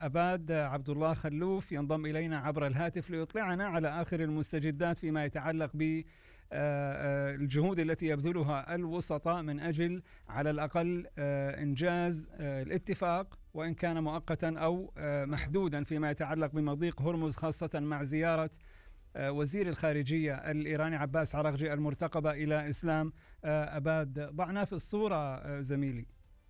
أباد عبد الله خلوف ينضم إلينا عبر الهاتف ليطلعنا على آخر المستجدات فيما يتعلق بالجهود التي يبذلها الوسطاء من أجل على الأقل إنجاز الاتفاق، وإن كان مؤقتا أو محدودا، فيما يتعلق بمضيق هرمز، خاصة مع زيارة وزير الخارجية الإيراني عباس عراقجي المرتقبة إلى إسلام أباد. ضعنا في الصورة زميلي.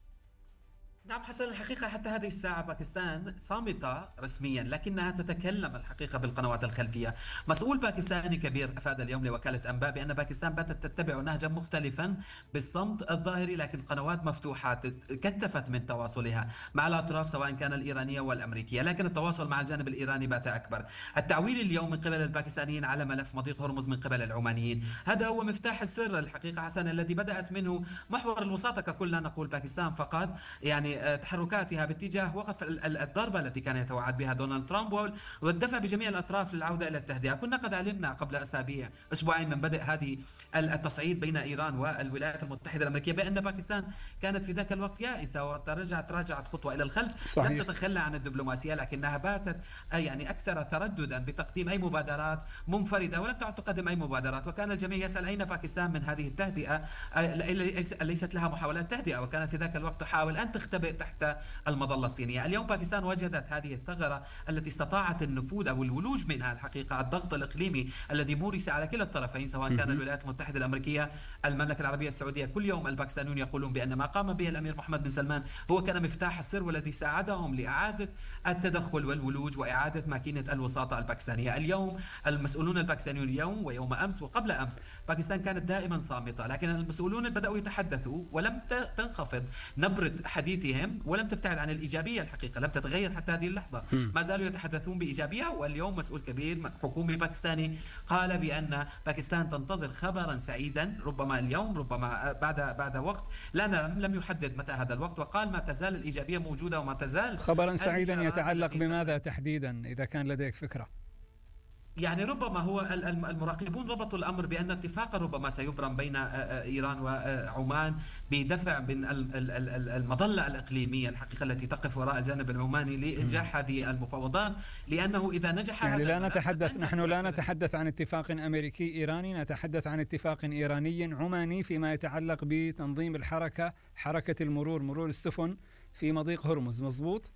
نعم حسن، الحقيقة حتى هذه الساعة باكستان صامتة رسميا، لكنها تتكلم الحقيقة بالقنوات الخلفية. مسؤول باكستاني كبير أفاد اليوم لوكالة أنباء بأن باكستان باتت تتبع نهجا مختلفا بالصمت الظاهري، لكن قنوات مفتوحة كثفت من تواصلها مع الأطراف سواء كان الإيرانية والأمريكية، لكن التواصل مع الجانب الإيراني بات أكبر. التعويل اليوم من قبل الباكستانيين على ملف مضيق هرمز من قبل العمانيين، هذا هو مفتاح السر الحقيقة حسن الذي بدأت منه محور الوساطة ككل، لا نقول باكستان فقط، يعني تحركاتها باتجاه وقف الضربة التي كان يتوعد بها دونالد ترامب والدفع بجميع الأطراف للعودة إلى التهدئة. كنا قد علمنا قبل أسبوعين من بدء هذه التصعيد بين إيران والولايات المتحدة الأمريكية بأن باكستان كانت في ذاك الوقت يائسة وراجعت خطوة إلى الخلف. صحيح. لم تتخلى عن الدبلوماسية، لكنها باتت يعني أكثر ترددا بتقديم أي مبادرات منفردة، ولم تعد تقدم أي مبادرات. وكان الجميع يسأل أين باكستان من هذه التهدئة؟ ليست لها محاولات تهدئة، وكانت في ذاك الوقت تحاول أن تختبئ تحت المظلة الصينية. اليوم باكستان وجدت هذه الثغرة التي استطاعت النفوذ أو الولوج منها الحقيقة. الضغط الإقليمي الذي مورس على كلا الطرفين سواء كان الولايات المتحدة الأمريكية، المملكة العربية السعودية، كل يوم الباكستانيون يقولون بأن ما قام به الأمير محمد بن سلمان هو كان مفتاح السر والذي ساعدهم لإعادة التدخل والولوج وإعادة ماكينة الوساطة الباكستانية. اليوم المسؤولون الباكستانيون اليوم ويوم أمس وقبل أمس، باكستان كانت دائما صامتة، لكن المسؤولون بدأوا يتحدثوا ولم تنخفض نبرة حديثهم ولم تبتعد عن الإيجابية. الحقيقة لم تتغير حتى هذه اللحظة، ما زالوا يتحدثون بإيجابية. واليوم مسؤول كبير حكومي باكستاني قال بأن باكستان تنتظر خبرا سعيدا، ربما اليوم ربما بعد وقت، لم يحدد متى هذا الوقت، وقال ما تزال الإيجابية موجودة وما تزال خبرا سعيدا. يتعلق بماذا تحديدا إذا كان لديك فكرة؟ يعني ربما هو المراقبون ربطوا الأمر بأن اتفاقا ربما سيبرم بين إيران وعمان بدفع من المظلة الإقليمية الحقيقة التي تقف وراء الجانب العماني لإنجاح هذه المفاوضات، لأنه إذا نجح يعني هذا نحن لا نتحدث عن اتفاق أمريكي إيراني، نتحدث عن اتفاق إيراني عماني فيما يتعلق بتنظيم حركة المرور، مرور السفن في مضيق هرمز، مظبوط؟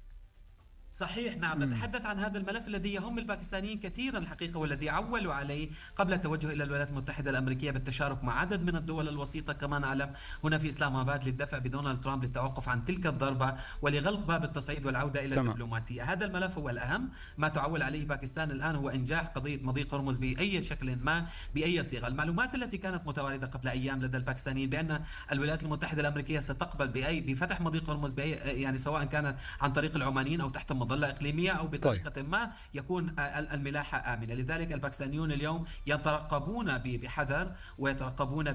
صحيح، نعم. نتحدث عن هذا الملف الذي يهم الباكستانيين كثيرا الحقيقة، والذي عولوا عليه قبل التوجه إلى الولايات المتحدة الأمريكية بالتشارك مع عدد من الدول الوسيطة كما نعلم هنا في إسلام آباد للدفع بدونالد ترامب للتوقف عن تلك الضربة ولغلق باب التصعيد والعودة إلى الدبلوماسية. هذا الملف هو الأهم. ما تعول عليه باكستان الآن هو إنجاح قضية مضيق هرمز بأي شكل ما، بأي صيغة. المعلومات التي كانت متواردة قبل أيام لدى الباكستانيين بأن الولايات المتحدة الأمريكية ستقبل بفتح مضيق هرمز يعني سواء كان عن طريق العمانيين أو تحت مظلة إقليمية أو بطريقة ما يكون الملاحة آمنة. لذلك الباكستانيون اليوم يترقبون بحذر ويترقبون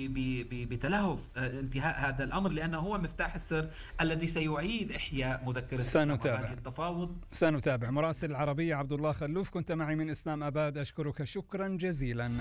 بتلهف انتهاء هذا الأمر، لأنه هو مفتاح السر الذي سيعيد إحياء مذكرة للتفاوض. سنتابع. مراسل العربية عبد الله خلوف كنت معي من إسلام آباد، أشكرك شكرا جزيلا.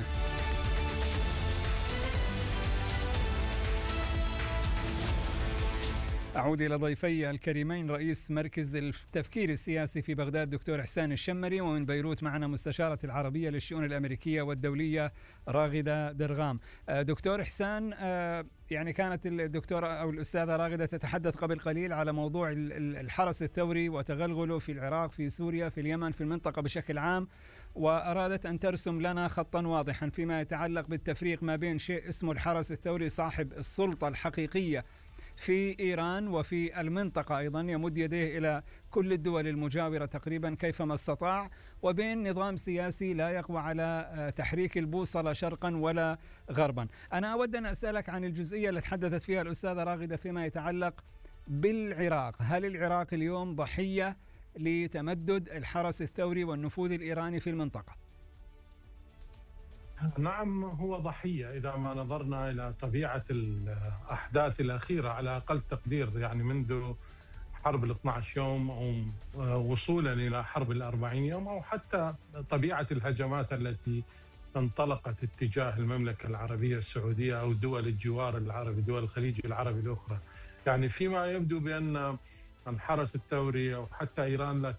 أعود إلى ضيفي الكريمين، رئيس مركز التفكير السياسي في بغداد دكتور إحسان الشمري، ومن بيروت معنا مستشارة العربية للشؤون الأمريكية والدولية راغدة درغام. دكتور إحسان، يعني كانت الدكتورة أو الأستاذة راغدة تتحدث قبل قليل على موضوع الحرس الثوري وتغلغله في العراق، في سوريا، في اليمن، في المنطقة بشكل عام، وأرادت أن ترسم لنا خطا واضحا فيما يتعلق بالتفريق ما بين شيء اسمه الحرس الثوري صاحب السلطة الحقيقية في إيران وفي المنطقة أيضا، يمد يديه إلى كل الدول المجاورة تقريبا كيفما استطاع، وبين نظام سياسي لا يقوى على تحريك البوصلة شرقا ولا غربا. أنا أود أن أسألك عن الجزئية اللي تحدثت فيها الأستاذة راغدة فيما يتعلق بالعراق. هل العراق اليوم ضحية لتمدد الحرس الثوري والنفوذ الإيراني في المنطقة؟ نعم، هو ضحية إذا ما نظرنا إلى طبيعة الأحداث الأخيرة على أقل تقدير، يعني منذ حرب 12 يوم أو وصولا إلى حرب 40 يوم، أو حتى طبيعة الهجمات التي انطلقت اتجاه المملكة العربية السعودية أو دول الجوار العربي، دول الخليج العربي الأخرى. يعني فيما يبدو بأن الحرس الثوري أو حتى إيران لا